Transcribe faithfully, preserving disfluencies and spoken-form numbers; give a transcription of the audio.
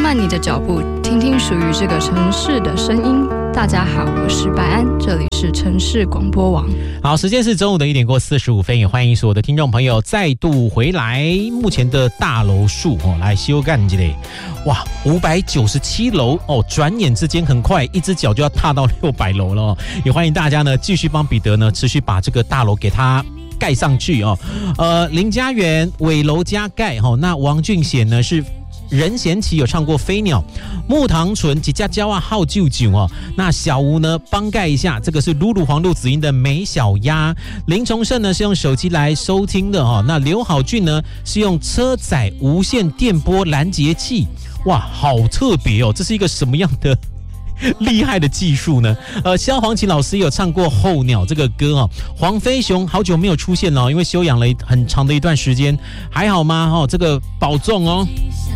慢你的脚步，听听属于这个城市的声音。大家好，我是白安，这里是城市广播网。 好，时间是中午的一点过四十五分，也欢迎所有的听众朋友再度回来。目前的大楼数哦，来修干之类，哇，五百九十七楼哦，转眼之间很快，一只脚就要踏到六百楼了哦。也欢迎大家呢继续帮彼得呢持续把这个大楼给他盖上去哦。呃，林家园尾楼加盖哈、哦，那王俊贤呢是。任贤齐有唱过《飞鸟》，木糖醇几家娇啊好舅舅哦。那小吴呢帮盖一下，这个是露露黄路子音的美小鸭。林崇盛呢是用手机来收听的哦。那刘好俊呢是用车载无线电波拦截器，哇，好特别哦！这是一个什么样的厉害的技术呢？呃，萧煌奇老师有唱过《候鸟》这个歌哦。黄飞鸿好久没有出现了，因为休养了很长的一段时间，还好吗？哦，这个保重哦。